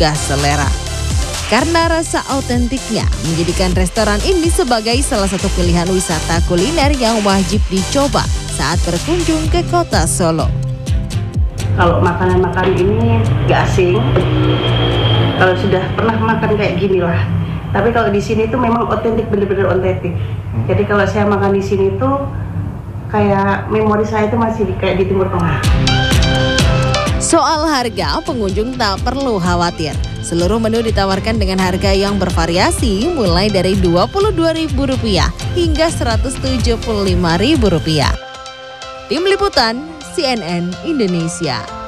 menggugah selera. Karena rasa autentiknya menjadikan restoran ini sebagai salah satu pilihan wisata kuliner yang wajib dicoba saat berkunjung ke kota Solo. Kalau makanan-makanan ini gak asing, kalau sudah pernah makan kayak gini lah. Tapi kalau di sini tuh memang otentik, bener-bener otentik. Jadi kalau saya makan di sini tuh kayak memori saya itu masih kayak di Timur Tengah. Soal harga, pengunjung tak perlu khawatir. Seluruh menu ditawarkan dengan harga yang bervariasi mulai dari Rp22.000 hingga Rp175.000. Tim Liputan CNN Indonesia.